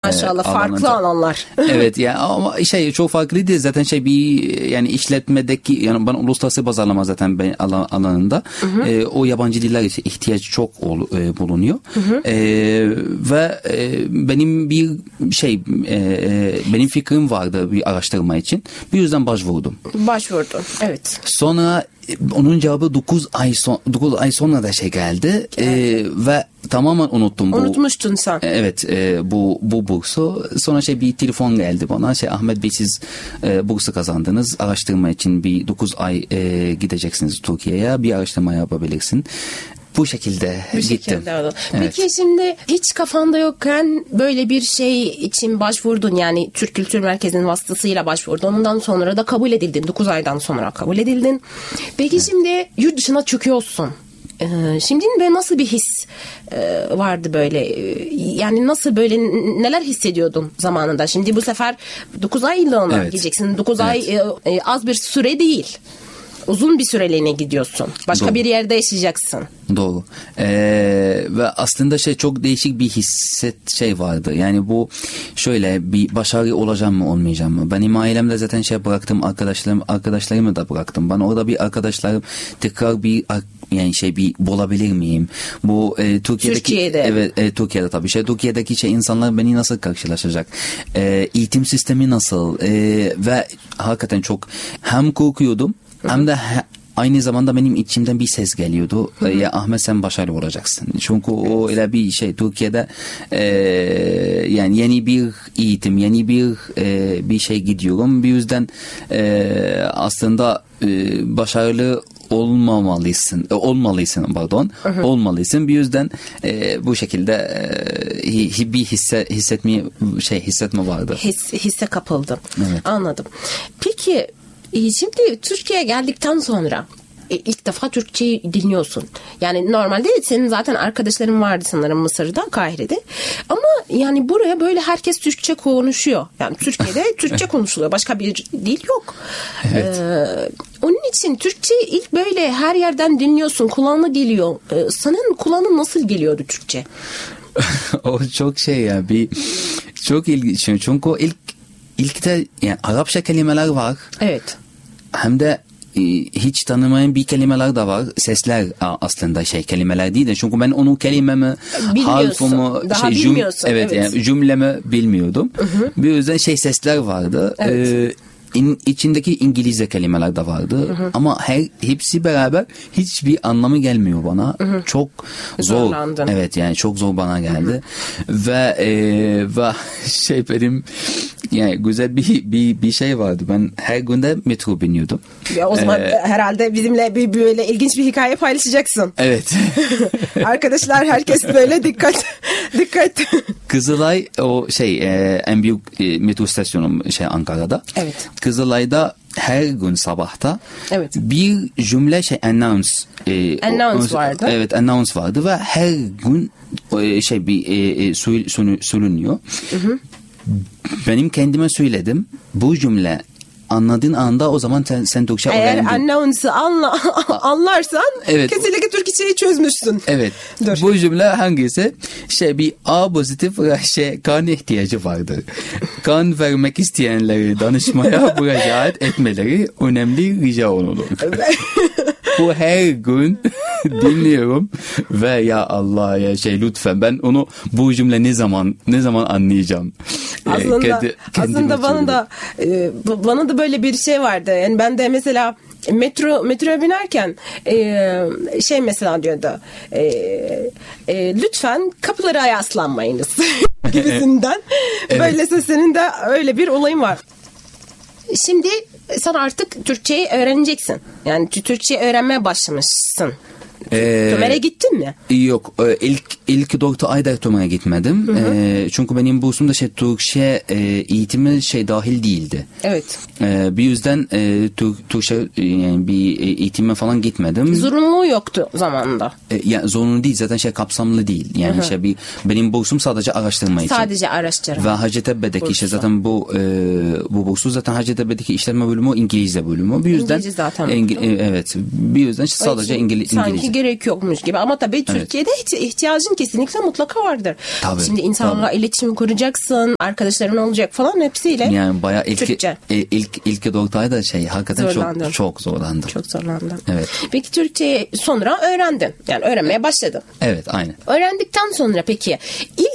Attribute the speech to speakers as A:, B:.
A: Maşallah farklı alanlar.
B: Evet yani ama çok farklı değil zaten yani işletmedeki yani ben uluslararası pazarlama zaten alanında o yabancı diller ihtiyaç çok bulunuyor. Ve benim benim fikrim vardı bir araştırma için. Bir yüzden başvurdum.
A: Başvurdun. Evet.
B: Sonra onun cevabı 9 ay sonra da geldi. Ve tamamen unuttum.
A: Unutmuştun sen.
B: Evet, bu bursu. Sonra bir telefon geldi bana. Ahmet Bey siz bursu kazandınız. Araştırma için bir 9 ay gideceksiniz Türkiye'ye. Bir araştırma yapabilirsin. Bu şekilde gittim.
A: Evet. Peki şimdi hiç kafanda yokken böyle bir şey için başvurdun. Yani Türk Kültür Merkezi'nin vasıtasıyla başvurdun. Ondan sonra da kabul edildin. 9 aydan sonra kabul edildin. Peki şimdi yurt dışına çıkıyorsun. Şimdi böyle nasıl bir his vardı böyle? Yani nasıl böyle neler hissediyordun zamanında? Şimdi bu sefer 9 aylığına gideceksin. 9 ay az bir süre değil. Uzun bir süreliğine gidiyorsun. Başka
B: Doğru.
A: bir yerde yaşayacaksın.
B: Doğru. Ve aslında çok değişik bir vardı. Yani bu şöyle bir başarı olacağım mı olmayacağım mı? Benim ailemde zaten bıraktım, arkadaşlarımı da bıraktım. Ben orada bir arkadaşlarım tekrar bir bulabilir miyim? Bu
A: Türkiye'de.
B: Evet, Türkiye'de tabii. Türkiye'deki insanlar beni nasıl karşılaşacak? Eğitim sistemi nasıl? Ve hakikaten çok hem korkuyordum hem de aynı zamanda benim içimden bir ses geliyordu. Ya Ahmet sen başarılı olacaksın. Çünkü o öyle bir Türkiye'de yani yeni bir eğitim, yeni bir gidiyorum. Bir yüzden aslında başarılı olmalısın. Bir yüzden bu şekilde bir hissetme vardı.
A: Hisse kapıldım.
B: Evet.
A: Anladım. Peki şimdi Türkiye'ye geldikten sonra ilk defa Türkçeyi dinliyorsun. Yani normalde senin zaten arkadaşların vardı sanırım Mısır'da, Kahire'de. Ama yani buraya böyle herkes Türkçe konuşuyor. Yani Türkiye'de Türkçe konuşuluyor. Başka bir dil yok.
B: Evet.
A: Onun için Türkçeyi ilk böyle her yerden dinliyorsun. Kulağına geliyor. Senin kulağına nasıl geliyordu Türkçe?
B: O çok çok ilginç. Çünkü ilk de yani Arapça kelimeler var.
A: Evet.
B: Hem de hiç tanımayan bir kelimeler de var. Sesler aslında kelimeler değil de. Çünkü ben onun kelimemi, harfimi,
A: bilmiyorsun.
B: Evet. Yani cümlemi bilmiyordum. Bir yüzden sesler vardı.
A: Evet.
B: İçindeki İngilizce kelimeler de vardı. Ama hepsi beraber hiçbir anlamı gelmiyor bana. Çok zor.
A: Zorlandın.
B: Evet yani çok zor bana geldi. Ve benim yani güzel bir vardı. Ben her günde metro biniyordum.
A: Ya o zaman herhalde bizimle böyle ilginç bir hikaye paylaşacaksın.
B: Evet.
A: Arkadaşlar herkes böyle dikkat.
B: Kızılay o en büyük metro istasyonu Ankara'da.
A: Evet.
B: Kızılay'da her gün sabahta bir cümle
A: announce vardı.
B: Evet, announce vardı ve her gün söyleniyor. Benim kendime söyledim. Bu cümle anladığın anda o zaman sen Türkçe öğrendin.
A: Eğer announce'ı anlarsan kesinlikle Türkçeyi çözmüşsün.
B: Evet.
A: Dur.
B: Bu cümle hangisi? Bir A pozitif kan ihtiyacı vardır. Kan vermek isteyenleri danışmaya müracaat etmeleri önemli rica olunur. Bu her gün dinliyorum ve ya Allah ya lütfen ben onu bu cümle ne zaman anlayacağım.
A: Aslında bana da böyle bir şey vardı. Yani ben de mesela metroya binerken mesela diyordu lütfen kapılara yaslanmayınız gibisinden. Böylese senin de öyle bir olayın var. Şimdi sen artık Türkçeyi öğreneceksin. Yani Türkçeyi öğrenmeye başlamışsın. Tömer'e gittin mi?
B: Yok. İlk 4 ayda Tömer'e gitmedim. Çünkü benim bursumda Türkçe eğitimi dahil değildi.
A: Evet.
B: Bir yüzden Türkçe yani bir eğitime falan gitmedim.
A: Zorunluluğu yoktu zamanında.
B: Yani zorunlu değil. Zaten kapsamlı değil. Yani benim bursum sadece araştırma için.
A: Sadece araştırma.
B: Ve Hacettepe'deki zaten bu bursu zaten Hacettepe'deki işletme bölümü İngilizce bölümü. Bir yüzden
A: İngilizce zaten.
B: Evet. Bir yüzden sadece İngilizce.
A: gerek yokmuş gibi. Ama tabii Türkiye'de ihtiyacın kesinlikle mutlaka vardır.
B: Tabii,
A: Şimdi insanlarla iletişim kuracaksın, arkadaşların olacak falan, hepsiyle
B: yani bayağı
A: Türkçe.
B: ilk 4 ayda hakikaten çok zorlandım.
A: Çok zorlandım.
B: Evet.
A: Peki Türkçeyi sonra öğrendin. Yani öğrenmeye başladın.
B: Evet, aynen.
A: Öğrendikten sonra peki ilk